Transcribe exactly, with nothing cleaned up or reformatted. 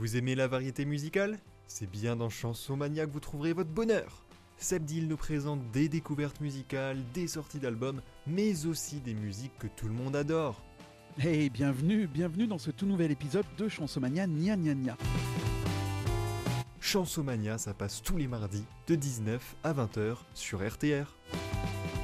Vous aimez la variété musicale ? C'est bien dans Chansonmania que vous trouverez votre bonheur. Sabdil nous présente des découvertes musicales, des sorties d'albums, mais aussi des musiques que tout le monde adore. Hey, bienvenue, bienvenue dans ce tout nouvel épisode de Chansonmania Nia Nia Nia. Chansonmania, ça passe tous les mardis de dix-neuf à vingt heures sur R T R.